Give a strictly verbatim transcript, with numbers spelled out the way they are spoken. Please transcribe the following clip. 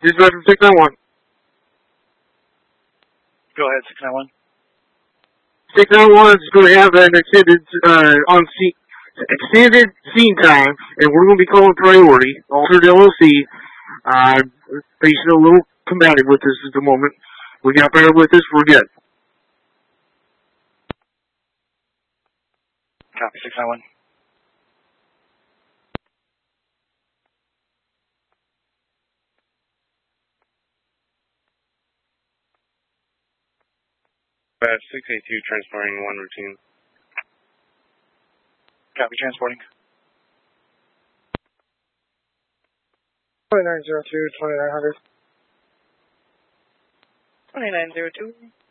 Dispatch from six nine one. Go ahead, six nine one. six nine one is going to have an extended uh, on scene, extended scene time, and we're going to be calling priority. Altered L L C, uh, facing a little combative with us at the moment. We got better with us, we're good. Copy, six nine one. Uh, six eight two transporting one routine. Copy, transporting. twenty-nine zero two, twenty-nine hundred. twenty-nine zero two.